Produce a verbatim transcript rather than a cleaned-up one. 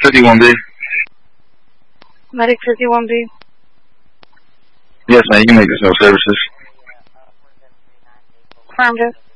fifty-one B. Medic fifty-one B. Yes, ma'am. You can make this no services. Affirmative.